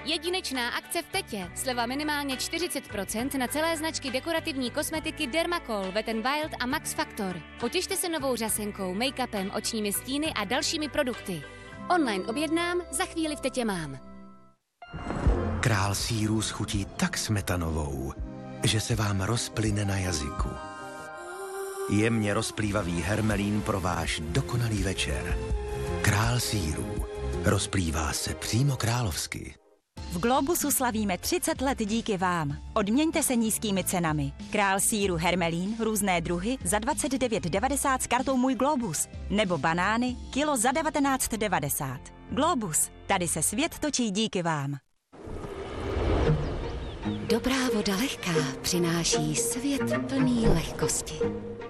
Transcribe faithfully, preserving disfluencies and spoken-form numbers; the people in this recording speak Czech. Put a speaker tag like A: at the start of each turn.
A: Jedinečná akce v Tetě. Sleva minimálně čtyřicet procent na celé značky dekorativní kosmetiky Dermacol, Wet n Wild a Max Factor. Potěšte se novou řasenkou, make-upem, očními stíny a dalšími produkty. Online objednám, za chvíli v Tetě mám.
B: Král sýrů schutí tak smetanovou, že se vám rozplyne na jazyku. Jemně rozplývavý hermelín pro váš dokonalý večer. Král sýrů. Rozplývá se přímo královsky.
C: V Globusu slavíme třicet let díky vám. Odměňte se nízkými cenami. Král sýru hermelín, různé druhy za dvacet devět devadesát s kartou Můj Globus. Nebo banány, kilo za devatenáct devadesát. Globus, tady se svět točí díky vám.
A: Dobrá voda lehká přináší svět plný lehkosti.